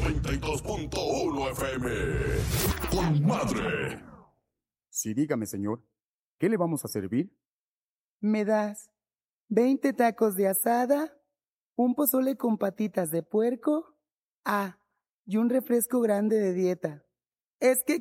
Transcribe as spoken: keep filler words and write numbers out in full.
noventa y dos punto uno F M. Con madre. Sí, dígame, señor. ¿Qué le vamos a servir? ¿Me das veinte tacos de asada, un pozole con patitas de puerco? Ah, y un refresco grande de dieta. Es que